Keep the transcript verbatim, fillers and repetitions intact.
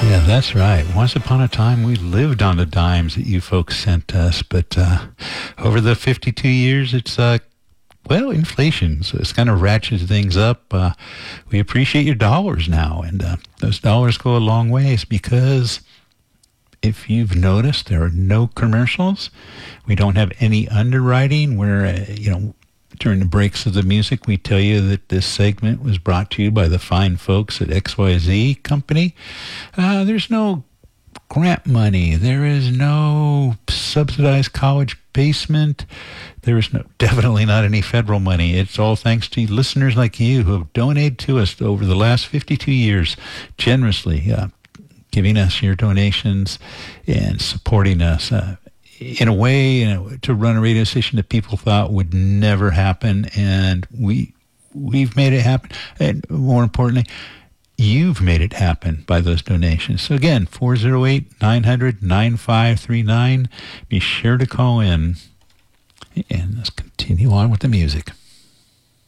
Yeah, that's right. Once upon a time, we lived on the dimes that you folks sent us, but uh, over the fifty-two years, it's, uh, well, inflation, so it's kind of ratcheted things up. Uh, we appreciate your dollars now, and uh, those dollars go a long ways because if you've noticed, there are no commercials. We don't have any underwriting where, uh, you know, during the breaks of the music, we tell you that this segment was brought to you by the fine folks at X Y Z Company. Uh, there's no grant money. There is no subsidized college basement. There is no, definitely not any federal money. It's all thanks to listeners like you who have donated to us over the last fifty-two years generously, uh, giving us your donations and supporting us. Uh, in a way, you know, to run a radio station that people thought would never happen, and we, we've made it happen. And more importantly, you've made it happen by those donations. So again, four oh eight, nine hundred, ninety-five thirty-nine. Be sure to call in, and let's continue on with the music.